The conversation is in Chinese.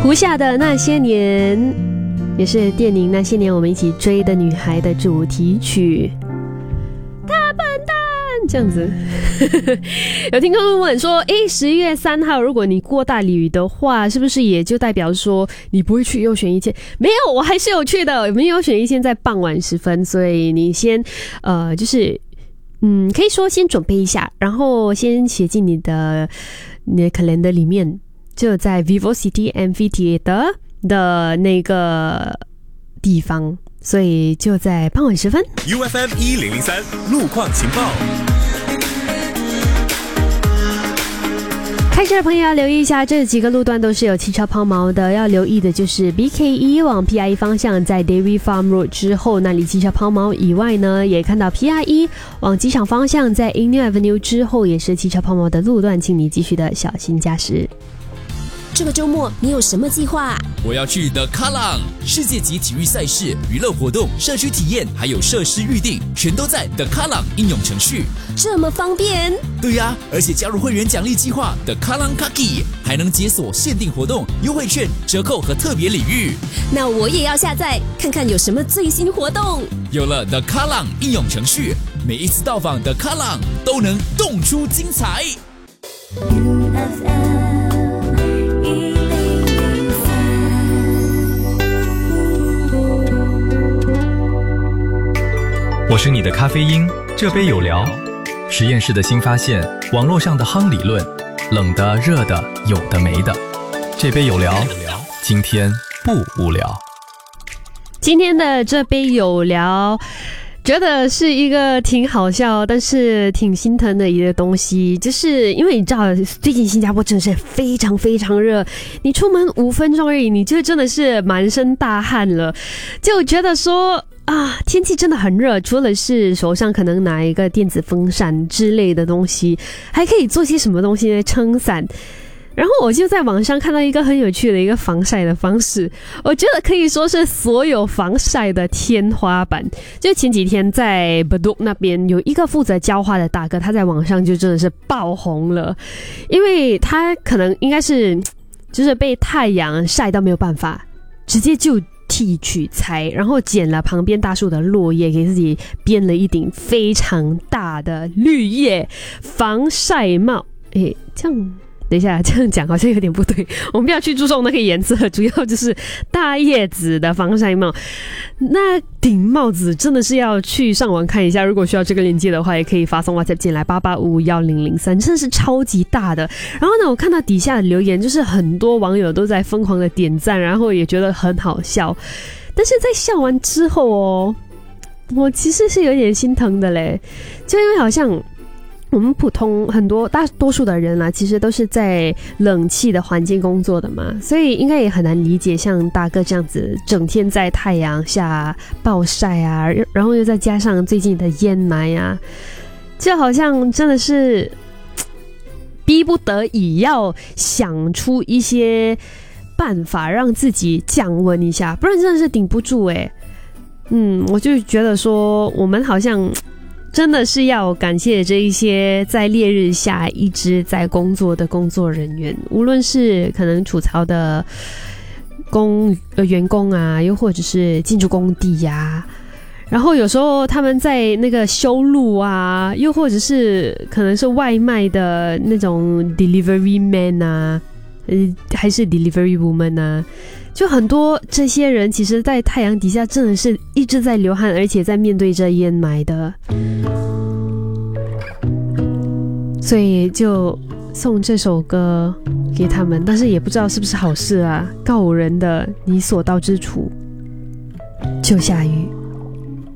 胡夏的那些年，也是电影《那些年我们一起追的女孩》的主题曲。大笨蛋这样子有听众问说11月3号如果你过大鲤鱼的话，是不是也就代表说你不会去优选一线？没有，我还是有去的。我们优选一线在傍晚时分，所以你先就是可以说先准备一下，然后先写进你的 calendar 里面，就在 VivoCity Amphitheater 的那个地方，所以就在傍晚时分。 UFM 1003路况情报。 开车的朋友要留意一下，这几个路段都是有汽车抛锚的，要留意的就是 BK1 往 PIE 方向在 Dairy Farm Road 之后那里汽车抛锚以外呢，也看到 PIE 往机场方向在 Inu Avenue 之后也是汽车抛锚的路段，请你继续的小心驾驶。 这个周末你有什么计划？ 我要去 The Kallang 世界级体育赛事、娱乐活动、社区体验，还有设施预定，全都在 The Kallang 应用程序。 这么方便？ 对呀，而且加入会员奖励计划 The Kallang Kaki 还能解锁限定活动、优惠券、折扣和特别礼遇。 那我也要下载看看有什么最新活动。 有了 The Kallang 应用程序，每一次到访 The Kallang 都能动出精彩。 我是你的咖啡因，这杯有聊。实验室的新发现，网络上的夯理论，冷的、热的，有的没的。这杯有聊，今天不无聊。 今天的这杯有聊，觉得是一个挺好笑，但是挺心疼的一个东西，就是因为你知道，最近新加坡真的是非常非常热，你出门5分钟而已，你就真的是满身大汗了，就觉得说天气真的很热，除了是手上可能拿一个电子风扇之类的东西，还可以做些什么东西呢？撑伞。然后我就在网上看到一个很有趣的一个防晒的方式，我觉得可以说是所有防晒的天花板。就前几天在 Bedok 那边有一个负责浇花的大哥，他在网上就真的是爆红了，因为他可能应该是就是被太阳晒到没有办法，直接就剃取材，然后剪了旁边大树的落叶，给自己编了一顶非常大的绿叶防晒帽。这样等一下，这样讲好像有点不对，我们不要去注重那个颜色，主要就是大叶子的防晒帽。那顶帽子真的是要去上网看一下，如果需要这个链接的话，也可以发送 WhatsApp 进来88551003，真的是超级大的。然后呢，我看到底下的留言，就是很多网友都在疯狂的点赞，然后也觉得很好笑。但是在笑完之后我其实是有点心疼的嘞，就因为好像我们普通大多数的人啦，其实都是在冷气的环境工作的嘛，所以应该也很难理解像大哥这样子整天在太阳下暴晒啊，然后又再加上最近的烟霾啊，就好像真的是逼不得已要想出一些办法让自己降温一下，不然真的是顶不住我就觉得说我们好像真的是要感谢这一些在烈日下一直在工作的工作人员，无论是可能储槽的员工啊，又或者是进驻工地啊，然后有时候他们在那个修路啊，又或者是可能是外卖的那种 delivery man 啊，还是 delivery woman 啊，就很多这些人其实在太阳底下真的是一直在流汗，而且在面对着烟霾的，所以就送这首歌给他们，但是也不知道是不是好事啊，告人的你所到之处就下雨。